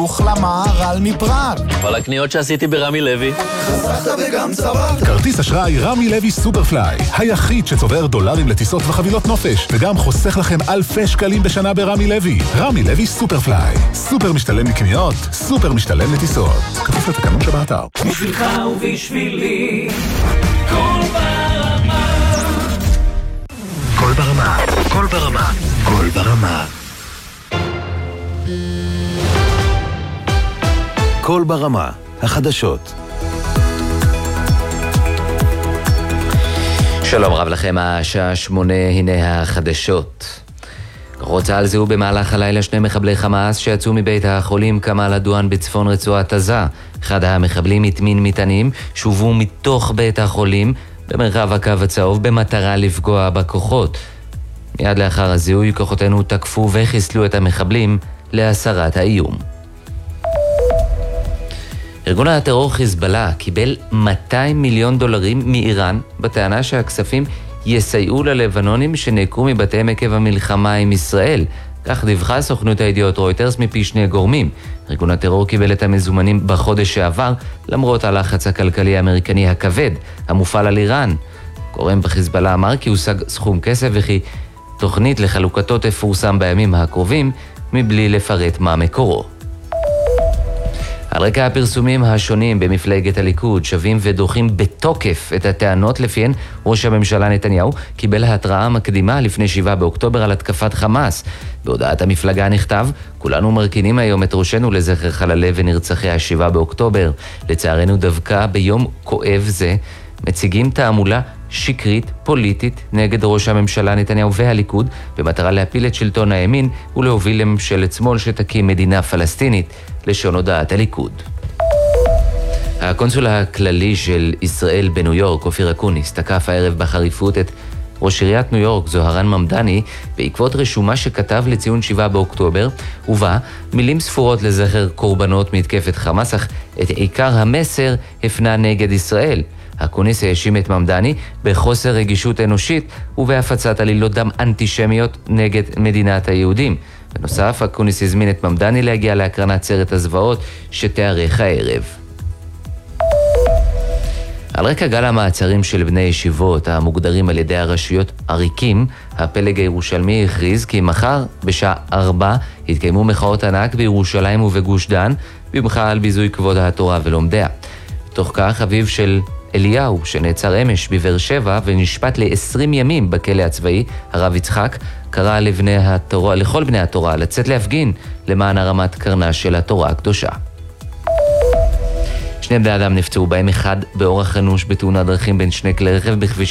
למהר"ל מפראג. כל הקניות שעשיתי ברמי לוי. חסכת וגם צברת. כרטיס אשראי רמי לוי סופרפליי, היחיד שצובר דולרים לטיסות וחבילות נופש, וגם חוסך לכם אלפי שקלים בשנה ברמי לוי. רמי לוי סופרפליי, סופר משתלם לקניות, סופר משתלם לטיסות. כפוף לתקנון שבאתר. בשבילך ובשבילי, קול ברמה. קול ברמה, קול ברמה, קול ברמה. קול ברמה, החדשות. שלום רב לכם, השעה 8, הנה החדשות. כוחות צה"ל זיהו במהלך הלילה 2 מחבלי חמאס שיצאו מבית החולים כמאל עדואן בצפון רצועת עזה. אחד המחבלים הטמין מטענים שהובאו מתוך בית החולים במרחב הקו הצהוב במטרה לפגוע בכוחות. מיד לאחר הזיהוי כוחותינו תקפו וחיסלו את המחבלים להסרת האיום. ארגון הטרור חיזבאללה קיבל $200 מיליון מאיראן בטענה שהכספים יסייעו ללבנונים שנעקרו מבתיהם עקב המלחמה עם ישראל. כך דיווחה סוכנות הידיעות רויטרס מפי 2 גורמים. ארגון הטרור קיבל את המזומנים בחודש שעבר למרות הלחץ הכלכלי האמריקני הכבד המופעל על איראן. גורם בחיזבאללה אמר כי הושג סכום כסף וכי תוכנית לחלוקתו תפורסם בימים הקרובים מבלי לפרט מה מקורו. על רקע הפרסומים השונים במפלגת הליכוד שווים ודוחים בתוקף את הטענות לפיהן ראש הממשלה נתניהו קיבל התראה מקדימה לפני 7 באוקטובר על התקפת חמאס. בהודעת המפלגה נכתב, כולנו מרכינים היום את ראשנו לזכר חללי ונרצחי 7 באוקטובר. לצערנו דווקא ביום כואב זה מציגים תעמולה שקרית פוליטית נגד ראש הממשלה נתניהו והליכוד במטרה להפיל את שלטון הימין ולהוביל לממשלת שמאל שתקים מדינה פלסטינית, לשון הודעת הליכוד. הקונסול הכללי של ישראל בניו יורק, אופיר אקוניס, תקף הערב בחריפות את ראש עיריית ניו יורק, זוהרן ממדני, בעקבות רשומה שכתב לציון 7 באוקטובר, ובה מילים ספורות לזכר קורבנות מתקפת חמאס, אך את עיקר המסר הפנה נגד ישראל. אקוניס האשים את ממדני בחוסר רגישות אנושית ובהפצת עלילות דם אנטישמיות נגד מדינת היהודים. בנוסף, אקוניס הזמין את ממדני להגיע להקרנת סרט הזוועות שתארך הערב. על רקע גל המעצרים של בני ישיבות המוגדרים על ידי הרשויות עריקים, הפלג הירושלמי הכריז כי מחר בשעה 4 יתקיימו מחאות ענק בירושלים ובגוש דן במחאה על ביזוי כבוד התורה ולומדיה. תוך כך אביו של אליהו, שנעצר אמש בבאר שבע ונשפט ל20 ימים בכלא הצבאי, הרב יצחק, קרא לכל בני התורה לצאת להפגין למען הרמת קרנה של התורה הקדושה. 2 בני אדם נפצעו, בהם אחד באורח אנוש בתאונת דרכים בין 2 כלי רכב בכביש